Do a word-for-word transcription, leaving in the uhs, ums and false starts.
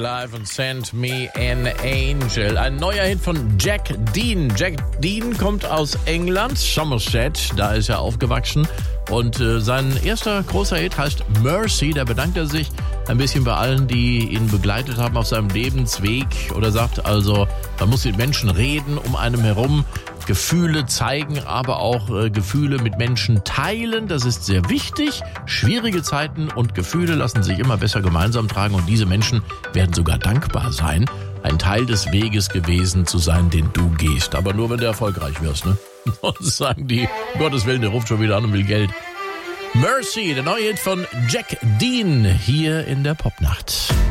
Alive und Send Me an Angel. Ein neuer Hit von Jack Dean. Jack Dean kommt aus England, Somerset, da ist er aufgewachsen. Und äh, sein erster großer Hit heißt Mercy. Da bedankt er sich ein bisschen bei allen, die ihn begleitet haben auf seinem Lebensweg. Oder sagt also, man muss mit Menschen reden, um einem herum Gefühle zeigen, aber auch äh, Gefühle mit Menschen teilen. Das ist sehr wichtig. Schwierige Zeiten und Gefühle lassen sich immer besser gemeinsam tragen. Und diese Menschen werden sogar dankbar sein, ein Teil des Weges gewesen zu sein, den du gehst. Aber nur, wenn du erfolgreich wirst, ne? Sonst sagen die, um Gottes Willen, der ruft schon wieder an und will Geld. Mercy, der neue Hit von Jack Dean, hier in der Popnacht.